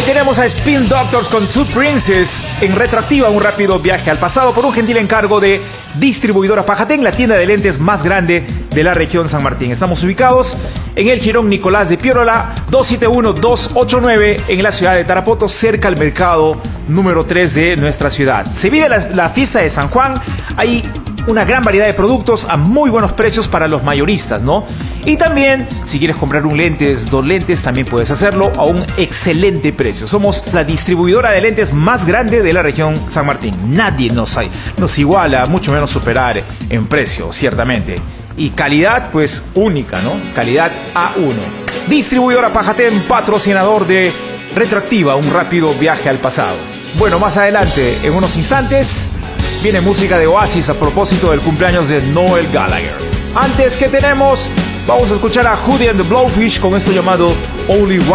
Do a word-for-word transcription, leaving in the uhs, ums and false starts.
tenemos a Spin Doctors con Two Princes en retroactiva, un rápido viaje al pasado por un gentil encargo de Distribuidora Pajatén, la tienda de lentes más grande de la región San Martín. Estamos ubicados en el Jirón Nicolás de Piérola, dos siete uno dos ocho nueve, en la ciudad de Tarapoto, cerca al mercado número tres de nuestra ciudad. Se vive la, la fiesta de San Juan. Hay una gran variedad de productos a muy buenos precios para los mayoristas, ¿no? Y también, si quieres comprar un lentes, dos lentes, también puedes hacerlo a un excelente precio. Somos la distribuidora de lentes más grande de la región San Martín. Nadie nos, hay, nos iguala, mucho menos superar en precio, ciertamente. Y calidad, pues, única, ¿no? Calidad A uno. Distribuidora Pajatén, patrocinador de Retroactiva, un rápido viaje al pasado. Bueno, más adelante, en unos instantes, viene música de Oasis a propósito del cumpleaños de Noel Gallagher. Antes, ¿qué tenemos? Vamos a escuchar a Hootie and the Blowfish con esto llamado Only One.